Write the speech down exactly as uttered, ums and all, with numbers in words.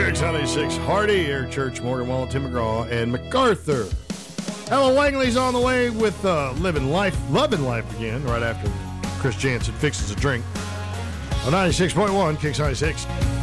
Kicks ninety-six, Hardy, Air Church, Morgan Wallen, Tim McGraw, and MacArthur. Ella Langley's on the way with uh, Living Life, Loving Life again, right after Chris Jansen fixes a drink. On ninety-six point one, Kicks ninety-six.